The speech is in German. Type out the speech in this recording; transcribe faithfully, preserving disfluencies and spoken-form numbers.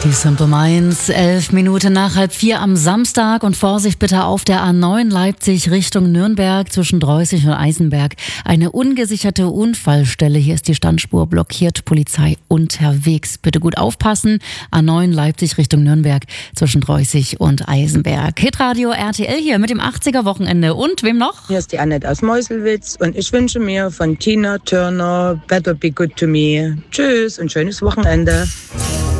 Die Simple Minds, elf Minuten nach halb vier am Samstag und Vorsicht bitte auf der A neun Leipzig Richtung Nürnberg zwischen Dreußig und Eisenberg. Eine ungesicherte Unfallstelle, hier ist die Standspur blockiert, Polizei unterwegs. Bitte gut aufpassen, A neun Leipzig Richtung Nürnberg zwischen Dreußig und Eisenberg. Hitradio R T L hier mit dem achtziger Wochenende und wem noch? Hier ist die Annette aus Meuselwitz und ich wünsche mir von Tina Turner Better Be Good To Me. Tschüss und schönes Wochenende.